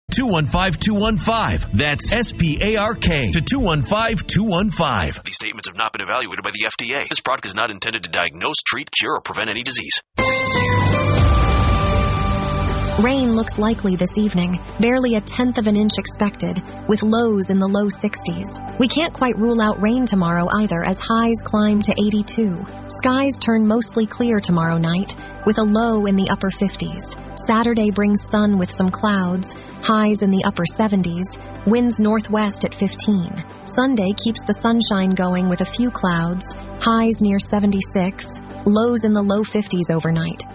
215-215. That's SPARK to 215-215. These statements have not been evaluated by the FDA. This product is not intended to diagnose, treat, cure, or prevent any disease. Rain looks likely this evening, barely 1/10 of an inch expected, with lows in the low 60s. We can't quite rule out rain tomorrow either, as highs climb to 82. Skies turn mostly clear tomorrow night, with a low in the upper 50s. Saturday brings sun with some clouds, highs in the upper 70s, winds northwest at 15. Sunday keeps the sunshine going with a few clouds, highs near 76, lows in the low 50s overnight.